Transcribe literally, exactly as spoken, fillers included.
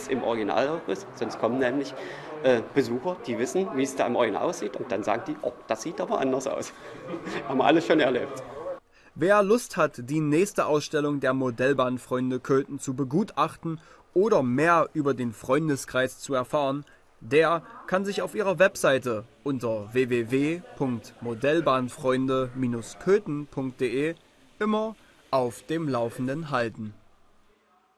im Original auch ist. Sonst kommen nämlich äh, Besucher, die wissen, wie es da im Original aussieht und dann sagen die, oh, das sieht aber anders aus. Haben wir alles schon erlebt. Wer Lust hat, die nächste Ausstellung der Modellbahnfreunde Köthen zu begutachten oder mehr über den Freundeskreis zu erfahren, der kann sich auf ihrer Webseite unter w w w punkt modellbahnfreunde Bindestrich köthen punkt de immer auf dem Laufenden halten.